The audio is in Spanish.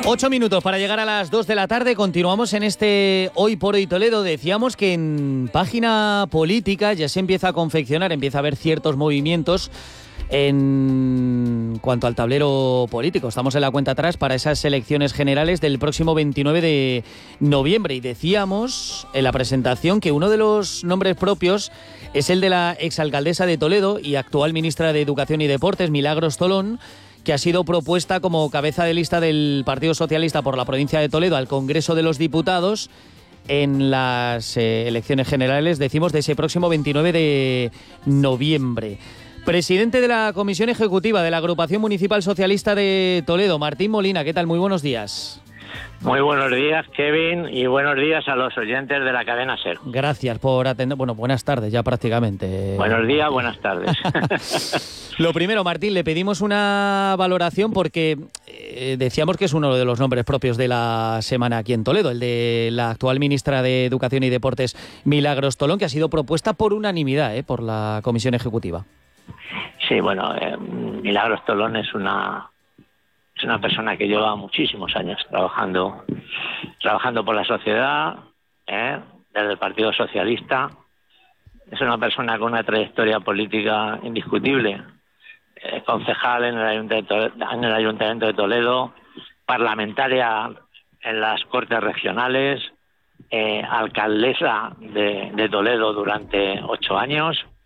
8 minutos para llegar a las 2 de la tarde. Continuamos en este Hoy por Hoy Toledo. Decíamos que en página política ya se empieza a confeccionar, empieza a haber ciertos movimientos en cuanto al tablero político. Estamos en la cuenta atrás para esas elecciones generales del próximo 29 de noviembre. Y decíamos en la presentación que uno de los nombres propios es el de la exalcaldesa de Toledo y actual ministra de Educación y Deportes, Milagros Tolón, que ha sido propuesta como cabeza de lista del Partido Socialista por la provincia de Toledo al Congreso de los Diputados en las elecciones generales, decimos, de ese próximo 29 de noviembre. Presidente de la Comisión Ejecutiva de la Agrupación Municipal Socialista de Toledo, Martín Molina, ¿qué tal? Muy buenos días. Muy buenos días, Kevin, y buenos días a los oyentes de la cadena SER. Gracias por atender. Bueno, buenas tardes ya prácticamente. Buenos días, buenas tardes. Lo primero, Martín, le pedimos una valoración porque decíamos que es uno de los nombres propios de la semana aquí en Toledo, el de la actual ministra de Educación y Deportes, Milagros Tolón, que ha sido propuesta por unanimidad por la Comisión Ejecutiva. Sí, bueno, Milagros Tolón es una persona que lleva muchísimos años trabajando por la sociedad, desde el Partido Socialista. Es una persona con una trayectoria política indiscutible. Concejal en el Ayuntamiento de Toledo, parlamentaria en las Cortes Regionales, alcaldesa de Toledo durante 8 años.